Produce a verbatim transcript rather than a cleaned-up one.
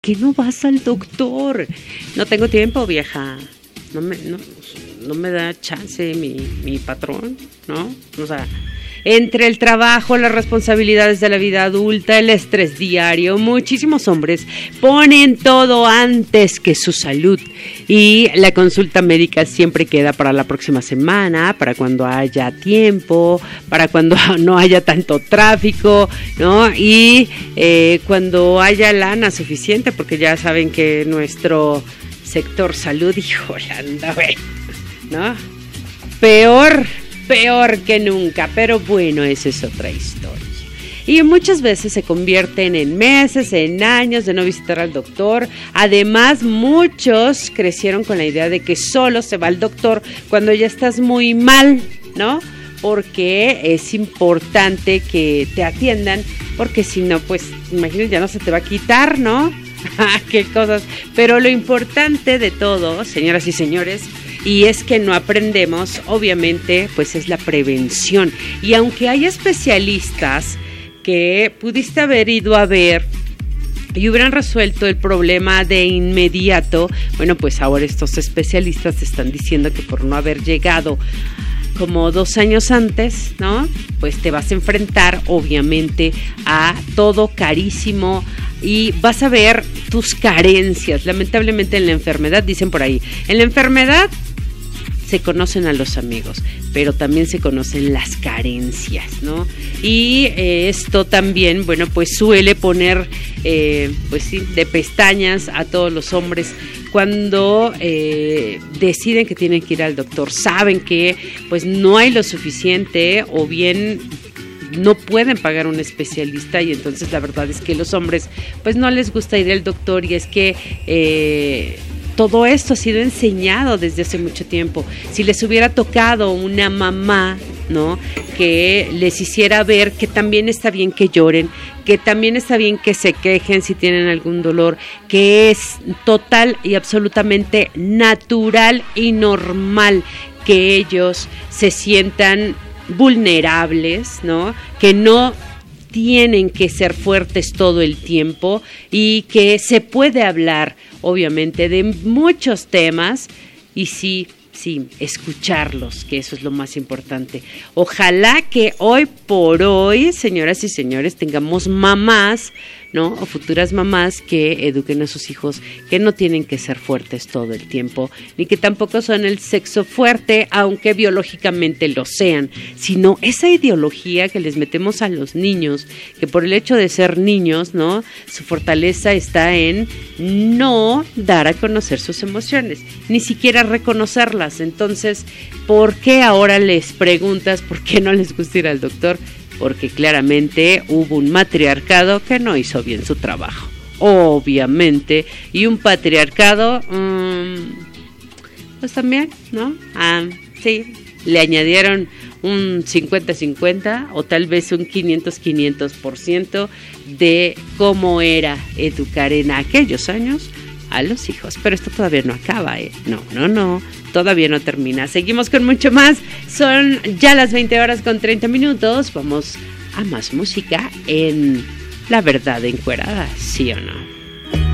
qué no vas al doctor? No tengo tiempo, vieja. No me, no, no me da chance mi, mi patrón, ¿no? O sea, entre el trabajo, las responsabilidades de la vida adulta, el estrés diario, muchísimos hombres ponen todo antes que su salud, y la consulta médica siempre queda para la próxima semana, para cuando haya tiempo, para cuando no haya tanto tráfico, ¿no? Y eh, cuando haya lana suficiente, porque ya saben que nuestro sector salud, híjole, anda, güey, ¿no? Peor, peor que nunca, pero bueno, esa es otra historia. Y muchas veces se convierten en meses, en años de no visitar al doctor. Además, muchos crecieron con la idea de que solo se va al doctor cuando ya estás muy mal, ¿no? Porque es importante que te atiendan, porque si no, pues, imagínate, ya no se te va a quitar, ¿no? Qué cosas. Pero lo importante de todo, señoras y señores, y es que no aprendemos, obviamente, pues es la prevención. Y aunque hay especialistas que pudiste haber ido a ver y hubieran resuelto el problema de inmediato, bueno, pues ahora estos especialistas están diciendo que por no haber llegado como dos años antes, ¿no? Pues te vas a enfrentar, obviamente, a todo carísimo y vas a ver tus carencias. Lamentablemente en la enfermedad, dicen por ahí, en la enfermedad se conocen a los amigos, pero también se conocen las carencias, ¿no? Y eh, esto también, bueno, pues suele poner, eh, pues sí, de pestañas a todos los hombres cuando eh, deciden que tienen que ir al doctor. Saben que, pues, no hay lo suficiente o bien no pueden pagar un especialista, y entonces la verdad es que los hombres, pues, no les gusta ir al doctor, y es que eh, todo esto ha sido enseñado desde hace mucho tiempo. Si les hubiera tocado una mamá, ¿no?, que les hiciera ver que también está bien que lloren, que también está bien que se quejen si tienen algún dolor, que es total y absolutamente natural y normal que ellos se sientan vulnerables, ¿no?, que no tienen que ser fuertes todo el tiempo y que se puede hablar, obviamente, de muchos temas y sí, sí, escucharlos, que eso es lo más importante. Ojalá que hoy por hoy, señoras y señores, tengamos mamás, ¿no?, o futuras mamás que eduquen a sus hijos, que no tienen que ser fuertes todo el tiempo, ni que tampoco son el sexo fuerte, aunque biológicamente lo sean, sino esa ideología que les metemos a los niños, que por el hecho de ser niños, ¿no?, su fortaleza está en no dar a conocer sus emociones, ni siquiera reconocerlas. Entonces, ¿por qué ahora les preguntas por qué no les gusta ir al doctor? Porque claramente hubo un matriarcado que no hizo bien su trabajo, obviamente, y un patriarcado, um, pues también, ¿no? Ah, sí, le añadieron un cincuenta cincuenta o tal vez un quinientos quinientos por ciento de cómo era educar en aquellos años a los hijos. Pero esto todavía no acaba, ¿eh? No, no, no, todavía no termina. Seguimos con mucho más. Son ya las veinte horas con treinta minutos. Vamos a más música en La Verdad Encuerada, ¿sí o no?